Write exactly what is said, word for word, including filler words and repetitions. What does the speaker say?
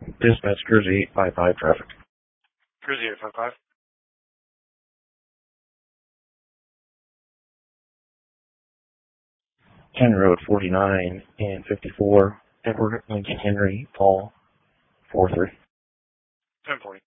Dispatch, Jersey eight five five traffic. Jersey eight five five. County Road forty-nine and fifty-four, Edward Lincoln Henry, Paul, four three. ten forty.